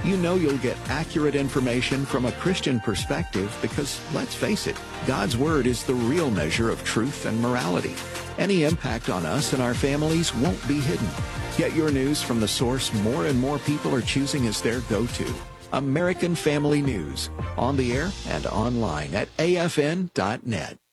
You know you'll get accurate information from a Christian perspective because, let's face it, God's Word is the real measure of truth and morality. Any impact on us and our families won't be hidden. Get your news from the source more and more people are choosing as their go-to. American Family News, on the air and online at afn.net.